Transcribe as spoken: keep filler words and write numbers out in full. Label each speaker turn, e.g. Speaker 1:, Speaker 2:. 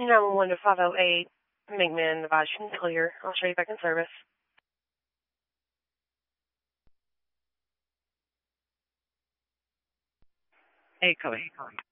Speaker 1: nine one one to five oh eight. McMinn advise you can clear. I'll show you back in service.
Speaker 2: Hey, Chloe.